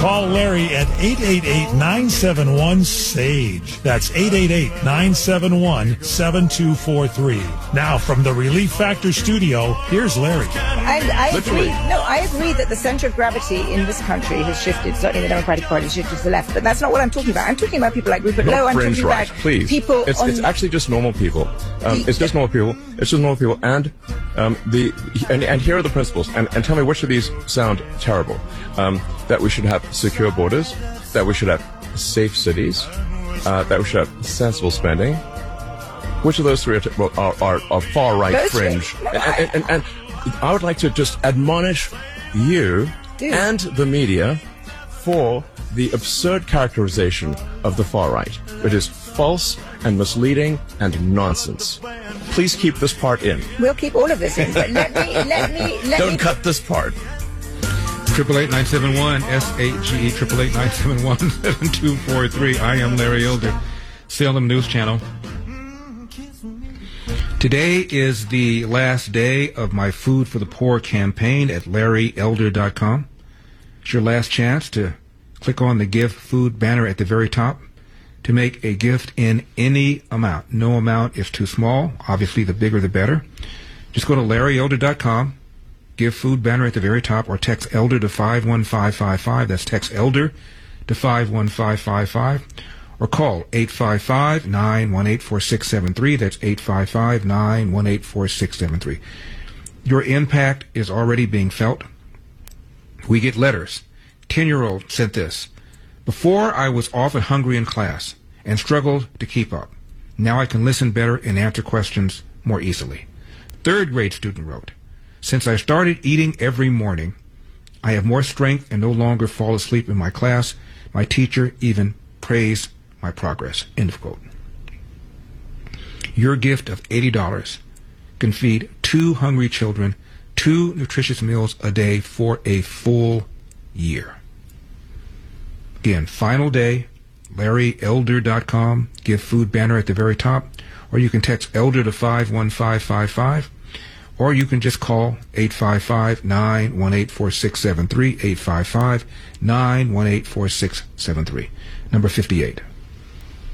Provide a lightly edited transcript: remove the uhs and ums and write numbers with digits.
Call Larry at 888-971-SAGE. That's 888-971-7243. Now, from the Relief Factor studio, here's Larry. I agree. No, I agree that the center of gravity in this country has shifted. Certainly the Democratic Party has shifted to the left. But that's not what I'm talking about. I'm talking about people like Rupert Lowe. I'm talking about people. It's actually just normal people. It's just normal people. It's just normal people. And here are the principles. And tell me which of these sound terrible. That we should have secure borders. That we should have safe cities. That we should have sensible spending. Which of those three are far right fringe? And I would like to just admonish you and the media for the absurd characterization of the far right. It is false and misleading and nonsense. Please keep this part in. We'll keep all of this in, but let me Don't cut this part. 888-971-SAGE, 888-971-7243. I am Larry Elder, Salem News Channel. Today is the last day of my Food for the Poor campaign at LarryElder.com. It's your last chance to click on the Give Food banner at the very top to make a gift in any amount. No amount is too small. Obviously, the bigger the better. Just go to LarryElder.com, Give Food banner at the very top, or text Elder to 51555. That's text Elder to 51555. Or call 855-918-4673. That's 855-918-4673. Your impact is already being felt. We get letters. 10-year-old sent this. Before, I was often hungry in class and struggled to keep up. Now I can listen better and answer questions more easily. Third grade student wrote, since I started eating every morning, I have more strength and no longer fall asleep in my class. My teacher even praised my progress. End of quote. Your gift of $80 can feed 2 hungry children 2 nutritious meals a day for a full year. Again, final day, LarryElder.com, Give Food banner at the very top, or you can text Elder to 51555, or you can just call 855-918-4673, 855-918-4673, number 58.